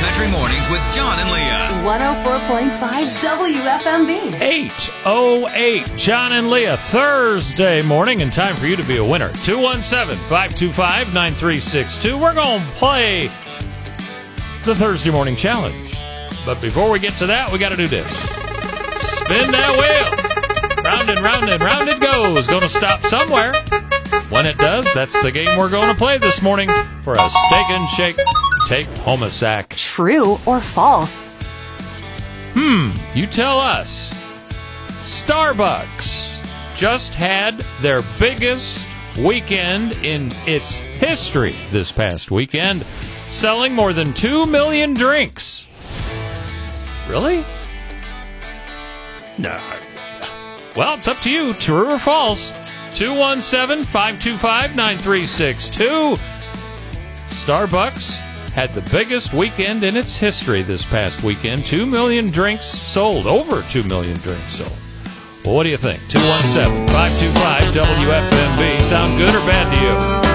Country Mornings with John and Leah. 104.5 WFMB. 8:08, John and Leah, Thursday morning, and time for you to be a winner. 217-525-9362. We're going to play the Thursday Morning Challenge. But before we get to that, we got to do this. Spin that wheel. Round and round and round it goes. Going to stop somewhere. When it does, that's the game we're going to play this morning for a Steak and Shake Take Home a Sack. True or false? You tell us. Starbucks just had their biggest weekend in its history this past weekend, selling more than 2 million drinks. Really? No. Well, it's up to you. True or false? 217-525-9362. Starbucks had the biggest weekend in its history this past weekend. 2 million drinks sold. Over 2 million drinks sold. Well, what do you think? 217-525-WFMB. Sound good or bad to you?